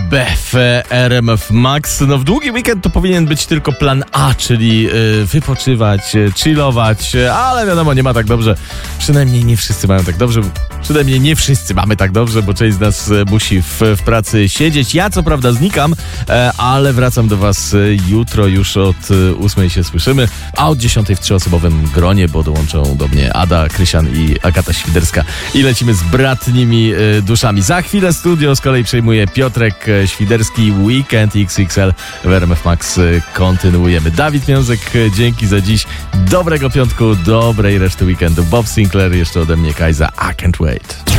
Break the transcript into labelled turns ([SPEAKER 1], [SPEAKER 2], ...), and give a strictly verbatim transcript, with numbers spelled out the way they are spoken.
[SPEAKER 1] B w R M F Max. No w długi weekend to powinien być tylko plan A, czyli yy, wypoczywać, yy, chillować, yy, ale wiadomo, nie ma tak dobrze. Przynajmniej nie wszyscy mają tak dobrze. Przynajmniej nie wszyscy mamy tak dobrze, bo część z nas yy, musi w, w pracy siedzieć. Ja co prawda znikam, yy, ale wracam do was yy, jutro, już od yy, ósmej się słyszymy, a od dziesiątej w trzyosobowym gronie, bo dołączą do mnie Ada, Krysian i Agata Świderska i lecimy z bratnimi yy, duszami. Za chwilę studio z kolei przejmuje Piotrek Świderski. Weekend X X L w R M F Max kontynuujemy. Dawid Miążek, dzięki za dziś. Dobrego piątku, dobrej reszty weekendu. Bob Sinclair, jeszcze ode mnie Kajza. I can't wait.